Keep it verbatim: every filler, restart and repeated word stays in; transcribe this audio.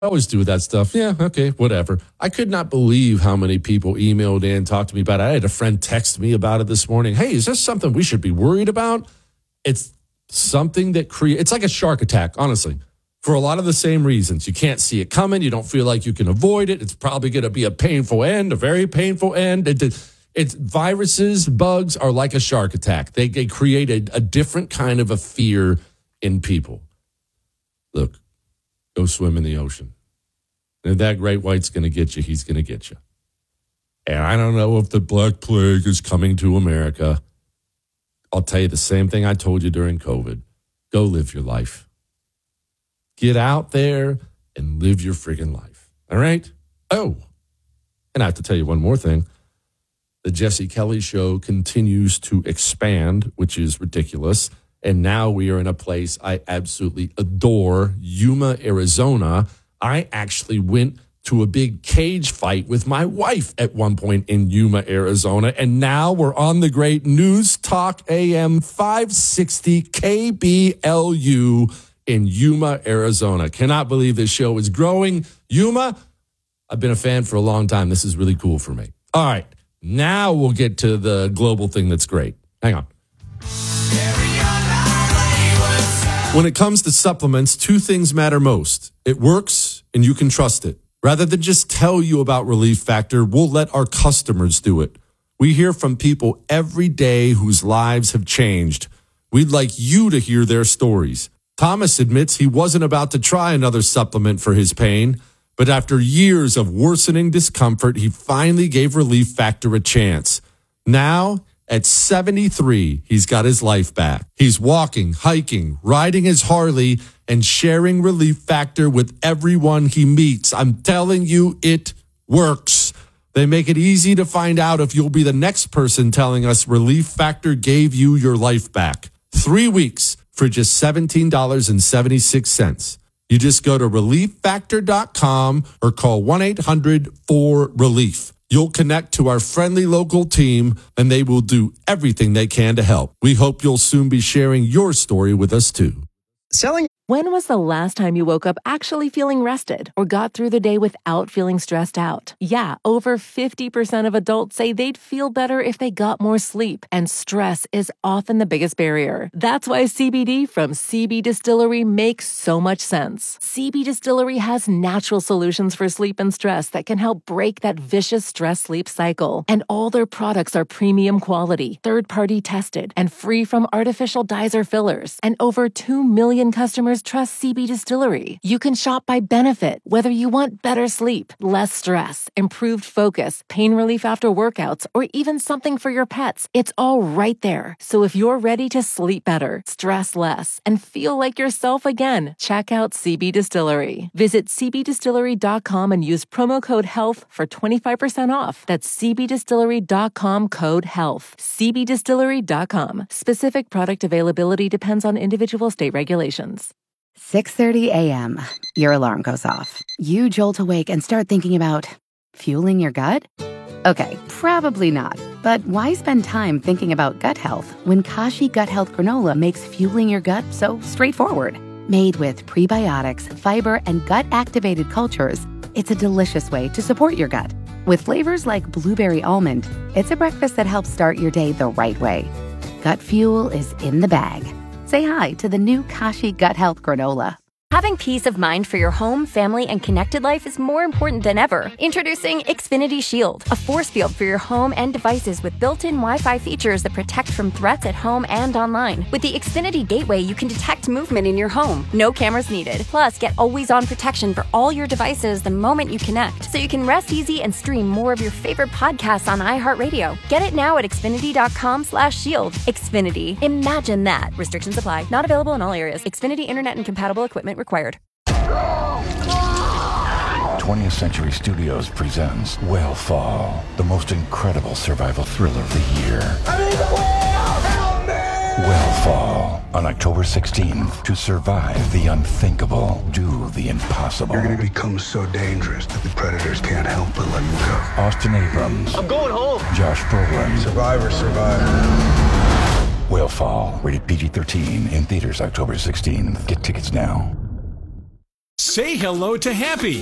always do that stuff. Yeah, okay, whatever. I could not believe how many people emailed in, talked to me about it. I had a friend text me about it this morning. Hey, is this something we should be worried about? It's something that creates, it's like a shark attack, honestly, for a lot of the same reasons. You can't see it coming. You don't feel like you can avoid it. It's probably going to be a painful end, a very painful end. It, it's viruses, bugs are like a shark attack. They, they create a, a different kind of a fear in people. Look. Go swim in the ocean. And if that great white's going to get you, he's going to get you. And I don't know if the Black Plague is coming to America. I'll tell you the same thing I told you during COVID. Go live your life. Get out there and live your friggin' life. All right? Oh, and I have to tell you one more thing. The Jesse Kelly Show continues to expand, which is ridiculous. And now we are in a place I absolutely adore, Yuma, Arizona. I actually went to a big cage fight with my wife at one point in Yuma, Arizona. And now we're on the great News Talk A M five sixty K B L U in Yuma, Arizona. Cannot believe this show is growing. Yuma, I've been a fan for a long time. This is really cool for me. All right, now we'll get to the global thing that's great. Hang on. When it comes to supplements, two things matter most. It works and you can trust it. Rather than just tell you about Relief Factor, we'll let our customers do it. We hear from people every day whose lives have changed. We'd like you to hear their stories. Thomas admits he wasn't about to try another supplement for his pain, but after years of worsening discomfort, he finally gave Relief Factor a chance. Now, at seventy-three, he's got his life back. He's walking, hiking, riding his Harley, and sharing Relief Factor with everyone he meets. I'm telling you, it works. They make it easy to find out if you'll be the next person telling us Relief Factor gave you your life back. Three weeks for just seventeen dollars and seventy-six cents. You just go to relief factor dot com or call one eight hundred four relief. You'll connect to our friendly local team, and they will do everything they can to help. We hope you'll soon be sharing your story with us, too. Selling. When was the last time you woke up actually feeling rested or got through the day without feeling stressed out? Yeah, over fifty percent of adults say they'd feel better if they got more sleep, and stress is often the biggest barrier. That's why C B D from C B Distillery makes so much sense. C B Distillery has natural solutions for sleep and stress that can help break that vicious stress-sleep cycle. And all their products are premium quality, third-party tested, and free from artificial dyes or fillers. And over two million customers trust C B Distillery. You can shop by benefit, whether you want better sleep, less stress, improved focus, pain relief after workouts, or even something for your pets. It's all right there. So if you're ready to sleep better, stress less, and feel like yourself again, check out C B Distillery. Visit c b distillery dot com and use promo code HEALTH for twenty-five percent off. That's c b distillery dot com code HEALTH. c b distillery dot com. Specific product availability depends on individual state regulations. six thirty a.m. Your alarm goes off. You jolt awake and start thinking about fueling your gut? Okay, probably not. But why spend time thinking about gut health when Kashi Gut Health Granola makes fueling your gut so straightforward? Made with prebiotics, fiber, and gut-activated cultures, it's a delicious way to support your gut. With flavors like blueberry almond, it's a breakfast that helps start your day the right way. Gut fuel is in the bag. Say hi to the new Kashi Gut Health Granola. Having peace of mind for your home, family, and connected life is more important than ever. Introducing Xfinity Shield, a force field for your home and devices with built-in Wi-Fi features that protect from threats at home and online. With the Xfinity Gateway, you can detect movement in your home. No cameras needed. Plus, get always-on protection for all your devices the moment you connect, so you can rest easy and stream more of your favorite podcasts on iHeartRadio. Get it now at xfinity dot com slash shield. Xfinity. Imagine that. Restrictions apply. Not available in all areas. Xfinity Internet and compatible equipment required. twentieth Century Studios presents Whale the most incredible survival thriller of the year. Whale on October sixteenth. To survive the unthinkable, do the impossible. You're going to become so dangerous that the predators can't help but let you go. Austin Abrams. I'm going home. Josh Brolin. Survivor, survivor. Whale rated P G thirteen in theaters October sixteenth. Get tickets now. Say hello to Happy.